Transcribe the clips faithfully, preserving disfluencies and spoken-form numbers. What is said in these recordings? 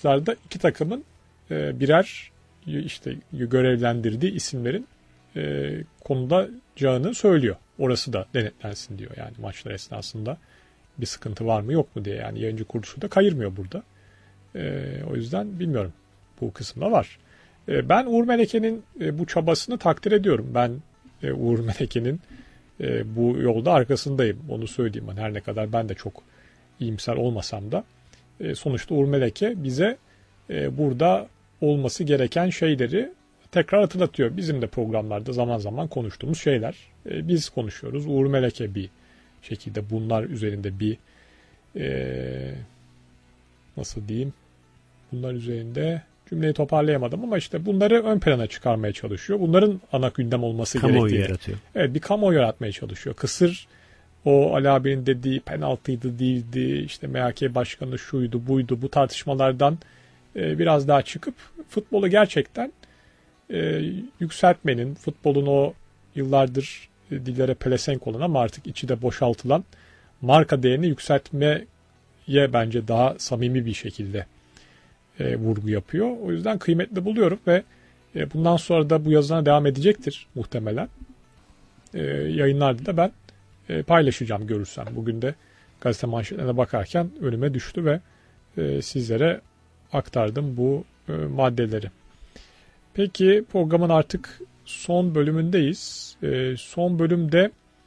maçlarda iki takımın e, birer işte görevlendirdiği isimlerin e, konulacağını söylüyor. Orası da denetlensin diyor. Yani maçlar esnasında bir sıkıntı var mı yok mu diye. Yani yayıncı kuruluşu da kayırmıyor burada. E, o yüzden bilmiyorum. Bu kısımda var. E, ben Uğur Meleke'nin e, bu çabasını takdir ediyorum. Ben e, Uğur Meleke'nin e, bu yolda arkasındayım. Onu söyleyeyim. Ben her ne kadar ben de çok iyimser olmasam da e, sonuçta Uğur Meleke bize e, burada olması gereken şeyleri tekrar hatırlatıyor. Bizim de programlarda zaman zaman konuştuğumuz şeyler. E, biz konuşuyoruz. Uğur Meleke bir şekilde bunlar üzerinde bir e, nasıl diyeyim, bunlar üzerinde cümleyi toparlayamadım ama işte bunları ön plana çıkarmaya çalışıyor. Bunların ana gündem olması kamuoyu gerektiğini. Yaratıyor. Evet, bir kamuoyu yaratmaya çalışıyor. Kısır o Ali abinin dediği penaltıydı değildi, işte M H K başkanı şuydu buydu, bu tartışmalardan e, biraz daha çıkıp futbolu gerçekten e, yükseltmenin, futbolun o yıllardır e, dillere pelesenk olan ama artık içi de boşaltılan marka değerini yükseltmeye bence daha samimi bir şekilde e, vurgu yapıyor. O yüzden kıymetli buluyorum ve e, bundan sonra da bu yazına devam edecektir muhtemelen. E, yayınlarda da ben e, paylaşacağım görürsem. Bugün de gazete manşetlerine bakarken önüme düştü ve e, sizlere aktardım bu e, maddeleri. Peki programın artık son bölümündeyiz. E, son bölümde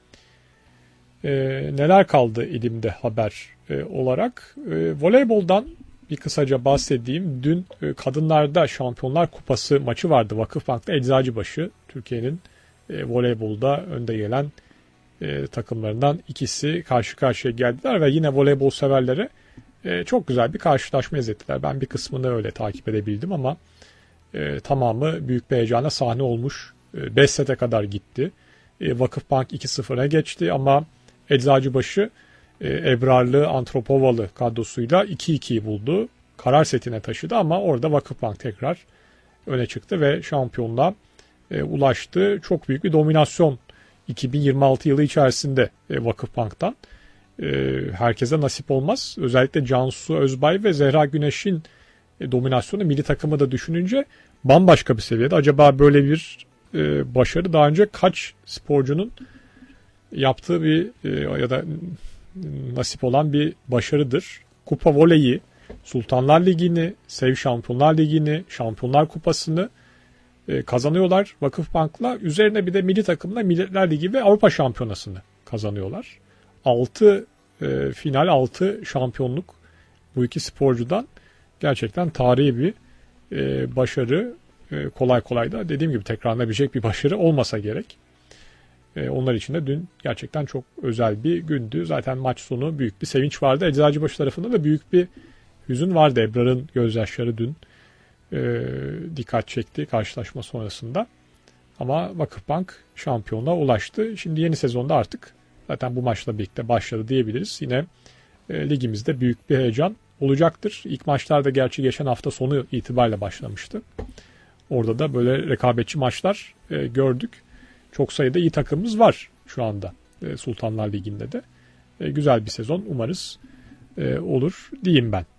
e, neler kaldı elimde haber e, olarak? E, voleyboldan bir kısaca bahsedeyim. Dün e, kadınlarda Şampiyonlar Kupası maçı vardı. Vakıfbank'ta Eczacıbaşı, Türkiye'nin e, voleybolda önde gelen e, takımlarından ikisi karşı karşıya geldiler ve yine voleybol severlere e, çok güzel bir karşılaşma izlettiler. Ben bir kısmını öyle takip edebildim ama e, tamamı büyük bir heyecana sahne olmuş. E, beş sete kadar gitti. E, Vakıfbank iki sıfıra geçti ama Eczacıbaşı e, Ebrarlı, Antropovalı kadrosuyla iki ikiyi buldu. Karar setine taşıdı ama orada Vakıfbank tekrar öne çıktı ve şampiyonluğa e, ulaştı. Çok büyük bir dominasyon iki bin yirmi altı yılı içerisinde e, Vakıfbank'tan. E, herkese nasip olmaz. Özellikle Cansu Özbay ve Zehra Güneş'in e, dominasyonu milli takımı da düşününce bambaşka bir seviyede. Acaba böyle bir e, başarı daha önce kaç sporcunun yaptığı bir e, ya da nasip olan bir başarıdır. Kupa voleyi, Sultanlar Ligi'ni, Sev Şampiyonlar Ligi'ni, Şampiyonlar Kupası'nı e, kazanıyorlar Vakıfbank'la. Üzerine bir de milli takımla Milletler Ligi ve Avrupa Şampiyonası'nı kazanıyorlar. altı e, final, altı şampiyonluk bu iki sporcudan gerçekten tarihi bir e, başarı. E, kolay kolay da dediğim gibi tekrarlanabilecek bir başarı olmasa gerek. E, onlar için de dün gerçekten çok özel bir gündü. Zaten maç sonu büyük bir sevinç vardı. Eczacıbaşı tarafında da büyük bir hüzün vardı. Ebrar'ın gözyaşları dün e, dikkat çekti karşılaşma sonrasında. Ama Vakıfbank şampiyonluğa ulaştı. Şimdi yeni sezonda artık zaten bu maçla birlikte başladı diyebiliriz. Yine e, ligimizde büyük bir heyecan olacaktır. İlk maçlarda gerçi geçen hafta sonu itibariyle başlamıştı. Orada da böyle rekabetçi maçlar e, gördük. Çok sayıda iyi takımımız var şu anda e, Sultanlar Ligi'nde de. E, güzel bir sezon umarız e, olur diyeyim ben.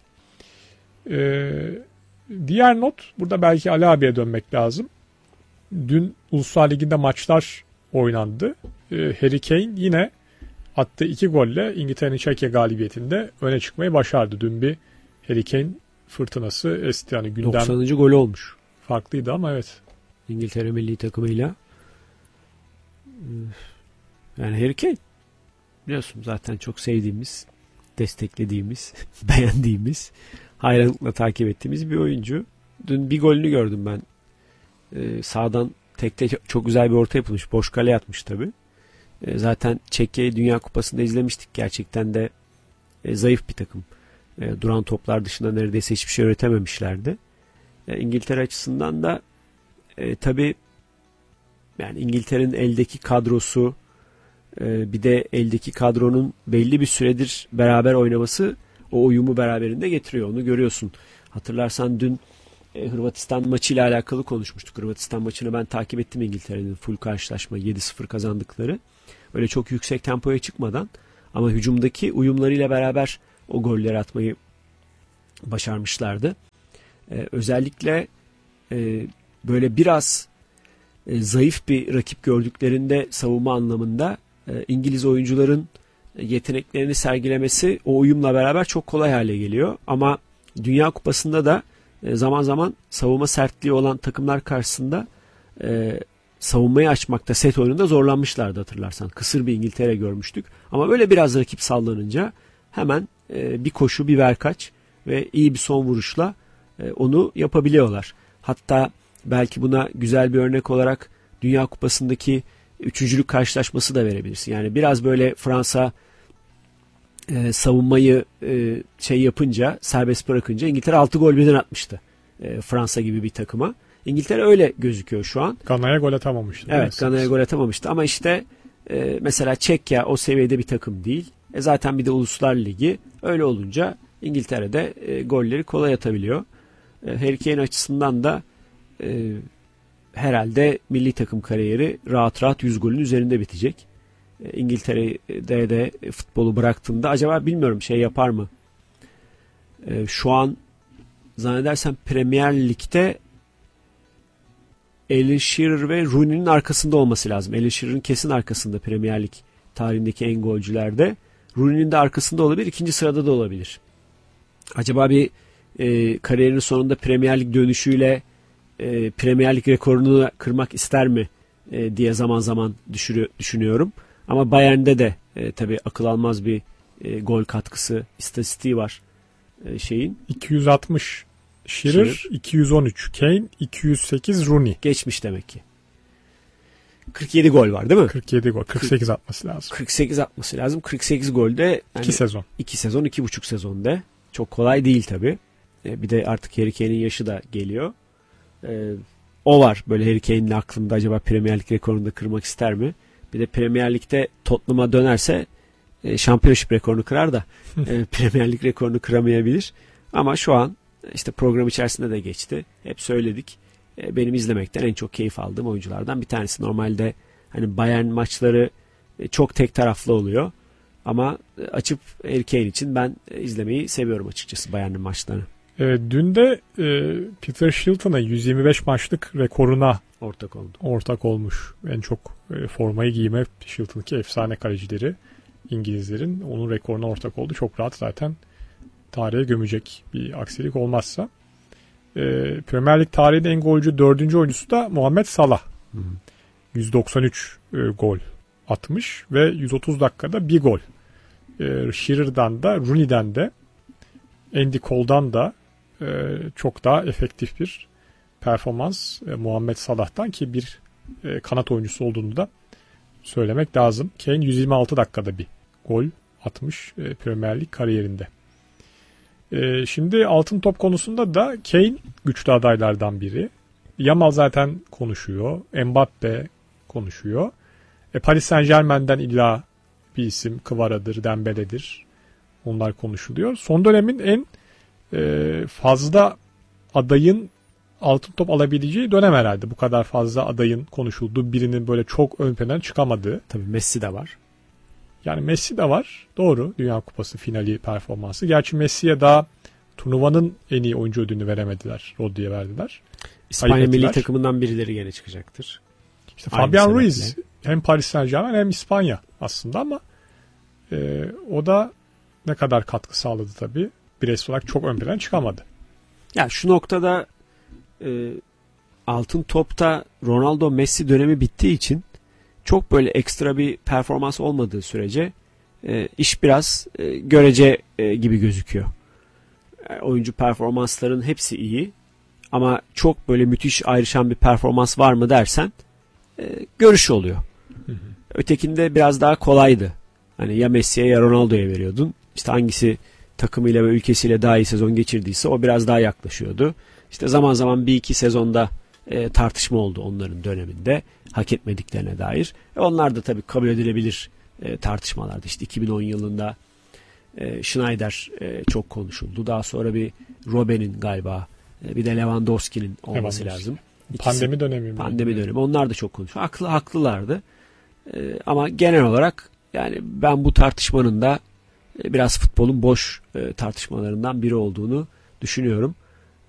E, diğer not, burada belki Ali abiye dönmek lazım. Dün Uluslar Ligi'nde maçlar oynandı. E, Harry Kane yine attığı iki golle İngiltere'nin Çekya galibiyetinde öne çıkmayı başardı. Dün bir Harry Kane fırtınası esti. Yani gündem doksanıncı golü olmuş. Farklıydı ama evet. İngiltere milli takımıyla. Yani Harry Kane biliyorsun zaten çok sevdiğimiz, desteklediğimiz, beğendiğimiz, hayranlıkla takip ettiğimiz bir oyuncu. Dün bir golünü gördüm ben. Ee, sağdan tekte çok güzel bir orta yapılmış. Boş kale atmış tabii. Ee, zaten Çekya'yı Dünya Kupası'nda izlemiştik. Gerçekten de e, zayıf bir takım. E, duran toplar dışında neredeyse hiçbir şey üretememişlerdi. E, İngiltere açısından da e, tabii yani İngiltere'nin eldeki kadrosu e, bir de eldeki kadronun belli bir süredir beraber oynaması o uyumu beraberinde getiriyor. Onu görüyorsun. Hatırlarsan dün e, Hırvatistan maçıyla alakalı konuşmuştuk. Hırvatistan maçını ben takip ettim, İngiltere'nin full karşılaşma yedi sıfır kazandıkları. Öyle çok yüksek tempoya çıkmadan ama hücumdaki uyumlarıyla beraber o golleri atmayı başarmışlardı. E, özellikle e, böyle biraz e, zayıf bir rakip gördüklerinde savunma anlamında e, İngiliz oyuncuların yeteneklerini sergilemesi o uyumla beraber çok kolay hale geliyor. Ama Dünya Kupası'nda da e, zaman zaman savunma sertliği olan takımlar karşısında e, savunmayı açmakta, set oyununda zorlanmışlardı hatırlarsan. Kısır bir İngiltere görmüştük. Ama böyle biraz rakip sallanınca hemen e, bir koşu, bir verkaç ve iyi bir son vuruşla e, onu yapabiliyorlar. Hatta belki buna güzel bir örnek olarak Dünya Kupası'ndaki üçüncülük karşılaşması da verebilirsin. Yani biraz böyle Fransa e, savunmayı e, şey yapınca, serbest bırakınca İngiltere altı gol birden atmıştı. E, Fransa gibi bir takıma. İngiltere öyle gözüküyor şu an. Gana'ya gol atamamıştı. Evet, Gana'ya gol atamamıştı ama işte e, mesela Çekya o seviyede bir takım değil. E, zaten bir de Uluslar Ligi. Öyle olunca İngiltere'de e, golleri kolay atabiliyor. E, Harry Kane açısından da e, herhalde milli takım kariyeri rahat rahat yüz golün üzerinde bitecek. E, İngiltere'de de futbolu bıraktığında acaba bilmiyorum şey yapar mı? E, şu an zannedersem Premier Lig'de Alan Shearer ve Rooney'nin arkasında olması lazım. Alan Shearer'ın kesin arkasında Premier Lig tarihindeki en golcülerde. Rooney'nin de arkasında olabilir. İkinci sırada da olabilir. Acaba bir e, kariyerinin sonunda Premier Lig dönüşüyle e, Premier Lig rekorunu kırmak ister mi e, diye zaman zaman düşürü, düşünüyorum. Ama Bayern'de de e, tabii akıl almaz bir e, gol katkısı istatistiği var e, şeyin. iki yüz altmış Shearer, Shearer, iki yüz on üç Kane, iki yüz sekiz Rooney. Geçmiş demek ki. kırk yedi gol var değil mi? kırk yedi gol. kırk sekiz atması lazım. kırk sekiz atması lazım. kırk sekiz golde yani iki sezon. iki sezon, iki buçuk sezonda. Çok kolay değil tabii. Bir de artık Harry Kane'in yaşı da geliyor. Ee, o var böyle Harry Kane'in aklında acaba Premier Lig rekorunu da kırmak ister mi? Bir de Premier Lig'de Tottenham'a dönerse e, Championship rekorunu kırar da e, Premier Lig rekorunu kıramayabilir. Ama şu an işte program içerisinde de geçti. Hep söyledik. E, benim izlemekten en çok keyif aldığım oyunculardan bir tanesi. Normalde hani Bayern maçları e, çok tek taraflı oluyor. Ama e, açıp Harry Kane için ben e, izlemeyi seviyorum açıkçası Bayern'in maçlarını. E, dün de e, Peter Shilton'a yüz yirmi beş maçlık rekoruna ortak oldu. Ortak olmuş. En çok e, formayı giyme Shilton'daki efsane kalecileri İngilizlerin onun rekoruna ortak oldu. Çok rahat zaten tarihe gömecek bir aksilik olmazsa. E, Premier Lig tarihinde en golcü dördüncü oyuncusu da Muhammed Salah. Hı hı. yüz doksan üç e, gol atmış ve yüz otuz dakikada bir gol. E, Shearer'dan da Rooney'den de Andy Cole'dan da e, çok daha efektif bir performans e, Muhammed Salah'tan ki bir e, kanat oyuncusu olduğunu da söylemek lazım. Kane yüz yirmi altı dakikada bir gol atmış e, Premier Lig kariyerinde. E, şimdi altın top konusunda da Kane güçlü adaylardan biri. Yamal zaten konuşuyor. Mbappe konuşuyor. E, Paris Saint-Germain'den illa bir isim Kvara'dır, Dembele'dir. Onlar konuşuluyor. Son dönemin en e, fazla adayın altın top alabileceği dönem herhalde. Bu kadar fazla adayın konuşulduğu, birinin böyle çok ön plana çıkamadığı. Tabii Messi de var. Yani Messi de var. Doğru. Dünya Kupası finali performansı. Gerçi Messi'ye daha turnuvanın en iyi oyuncu ödülünü veremediler. Rodri'ye verdiler. İspanya milli takımından birileri gene çıkacaktır. İşte Fabian Ruiz hem Paris Saint-Germain hem İspanya aslında ama e, o da ne kadar katkı sağladı tabii. Bireysel olarak çok ön plana çıkamadı. Ya şu noktada e, altın topta Ronaldo Messi dönemi bittiği için çok böyle ekstra bir performans olmadığı sürece e, iş biraz e, görece e, gibi gözüküyor. E, oyuncu performansların hepsi iyi ama çok böyle müthiş ayrışan bir performans var mı dersen e, görüş oluyor. Hı hı. Ötekinde biraz daha kolaydı. Hani ya Messi'ye ya Ronaldo'ya veriyordun. İşte hangisi takımıyla ve ülkesiyle daha iyi sezon geçirdiyse o biraz daha yaklaşıyordu. İşte zaman zaman bir iki sezonda e, tartışma oldu onların döneminde hak etmediklerine dair. E, onlar da tabii kabul edilebilir e, tartışmalardı. İşte iki bin on yılında e, Schneider e, çok konuşuldu. Daha sonra bir Robben'in galiba e, bir de Lewandowski'nin olması lazım. İkisi, pandemi dönemi mi? Pandemi dönemi. Onlar da çok konuşuyor. Haklı, haklılardı. E, ama genel olarak yani ben bu tartışmanın da biraz futbolun boş e, tartışmalarından biri olduğunu düşünüyorum.